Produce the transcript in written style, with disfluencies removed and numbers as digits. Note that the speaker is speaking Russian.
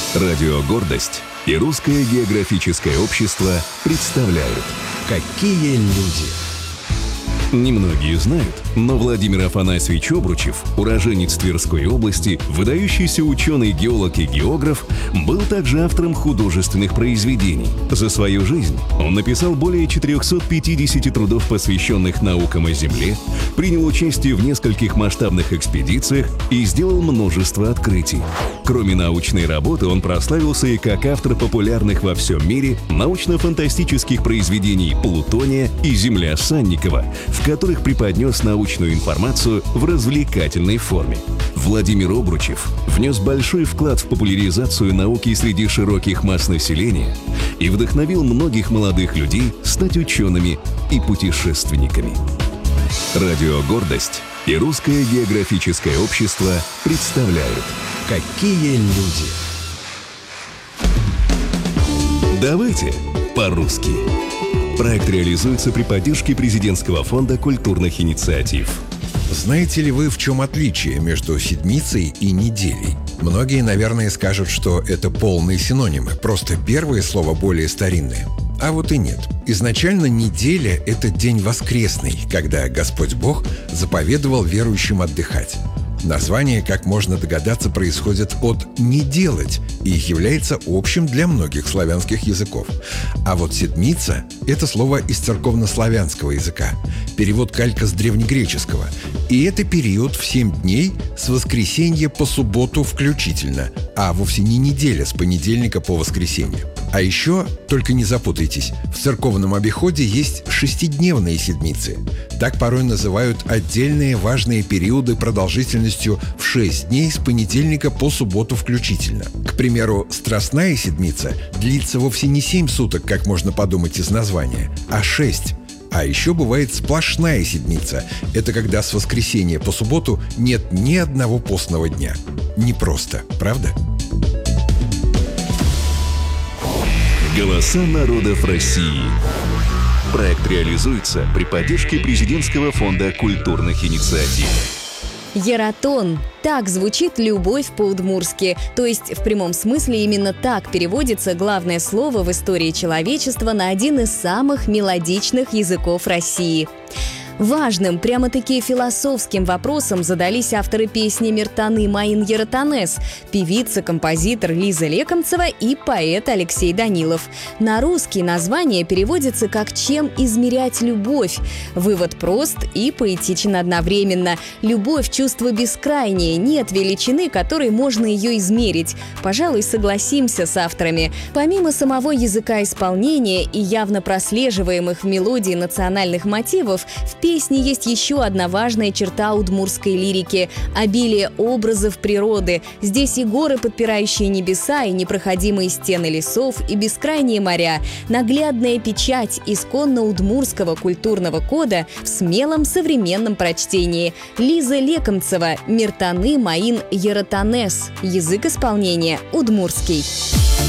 Радио «Гордость» и Русское географическое общество представляют «Какие люди». Немногие знают, но Владимир Афанасьевич Обручев, уроженец Тверской области, выдающийся ученый, геолог и географ, был также автором художественных произведений. За свою жизнь он написал более 450 трудов, посвященных наукам о Земле, принял участие в нескольких масштабных экспедициях и сделал множество открытий. Кроме научной работы, он прославился и как автор популярных во всем мире научно-фантастических произведений «Плутония» и «Земля» Санникова, в которых преподнес научную информацию в развлекательной форме. Владимир Обручев внес большой вклад в популяризацию науки среди широких масс населения и вдохновил многих молодых людей стать учеными и путешественниками. Радио «Гордость» и Русское географическое общество представляют «Какие люди». Давайте по-русски. Проект реализуется при поддержке Президентского фонда культурных инициатив. Знаете ли вы, в чем отличие между седмицей и неделей? Многие, наверное, скажут, что это полные синонимы, просто первое слово более старинное. А вот и нет. Изначально неделя – это день воскресный, когда Господь Бог заповедовал верующим отдыхать. Название, как можно догадаться, происходит от «не делать» и является общим для многих славянских языков. А вот «седмица» — это слово из церковнославянского языка, перевод калька с древнегреческого. И это период в 7 дней с воскресенья по субботу включительно, а вовсе не неделя с понедельника по воскресенье. А еще, только не запутайтесь, в церковном обиходе есть шестидневные седмицы. Так порой называют отдельные важные периоды продолжительностью в 6 дней с понедельника по субботу включительно. К примеру, страстная седмица длится вовсе не 7 суток, как можно подумать из названия, а 6. А еще бывает сплошная седмица. Это когда с воскресенья по субботу нет ни одного постного дня. Непросто, правда? Голоса народов России. Проект реализуется при поддержке Президентского фонда культурных инициатив. Ератон. Так звучит любовь по-удмуртски. То есть, в прямом смысле, именно так переводится главное слово в истории человечества на один из самых мелодичных языков России. Важным, прямо-таки философским вопросом задались авторы песни «Миртаны Маин Ератонес», певица, композитор Лиза Лекомцева и поэт Алексей Данилов. На русский название переводится как «Чем измерять любовь?». Вывод прост и поэтичен одновременно. Любовь – чувство бескрайнее, нет величины, которой можно ее измерить. Пожалуй, согласимся с авторами. Помимо самого языка исполнения и явно прослеживаемых в мелодии национальных мотивов, в песне есть еще одна важная черта удмуртской лирики – обилие образов природы. Здесь и горы, подпирающие небеса, и непроходимые стены лесов, и бескрайние моря. Наглядная печать исконно удмуртского культурного кода в смелом современном прочтении. Лиза Лекомцева, «Миртаны Маин Ератонес». Язык исполнения – удмуртский.